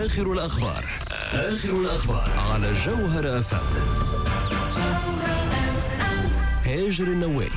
آخر الأخبار على جوهر FM. هاجر النوالي.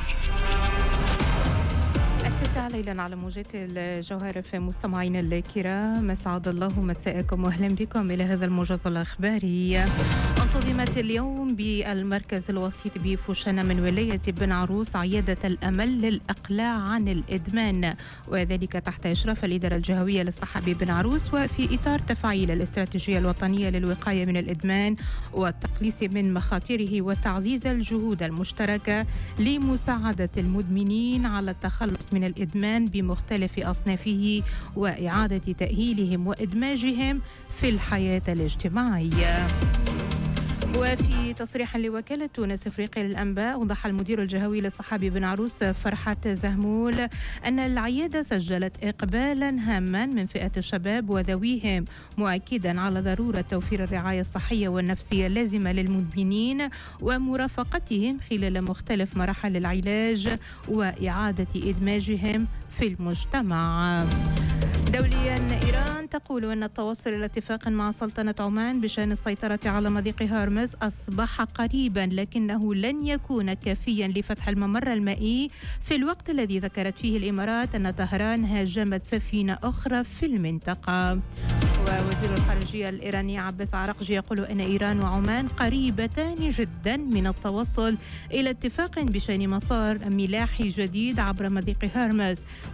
9 ليلا على موجات الجوهر في مستمعينا الكرام، اسعد الله مساءكم واهلا بكم الى هذا الموجز الاخباري. انتظمت اليوم بالمركز الوسيط بفوشنة من ولاية بن عروس عيادة الأمل للإقلاع عن الإدمان، وذلك تحت إشراف الإدارة الجهوية للصحة ببن عروس، وفي إطار تفعيل الاستراتيجية الوطنية للوقاية من الإدمان والتقليص من مخاطره وتعزيز الجهود المشتركة لمساعدة المدمنين على التخلص من الإدمان بمختلف أصنافه وإعادة تأهيلهم وإدماجهم في الحياة الاجتماعية. وفي تصريح لوكالة تونس إفريقيا للأنباء، أوضح المدير الجهوي للصحة بن عروس فرحات زهمول أن العيادة سجلت إقبالا هاما من فئة الشباب وذويهم، مؤكدا على ضرورة توفير الرعاية الصحية والنفسية اللازمة للمدمنين ومرافقتهم خلال مختلف مراحل العلاج وإعادة إدماجهم في المجتمع. دوليا، إيران تقول أن التوصل إلى اتفاق مع سلطنة عمان بشأن السيطرة على مضيق هرمز أصبح قريبا، لكنه لن يكون كافيا لفتح الممر المائي في الوقت الذي ذكرت فيه الإمارات أن طهران هاجمت سفينة أخرى في المنطقة. ووزير الخارجية الإيراني عباس عراقجي يقول أن إيران وعمان قريبتان جدا من التوصل إلى اتفاق بشأن مسار ملاحي جديد عبر مضيق هرمز،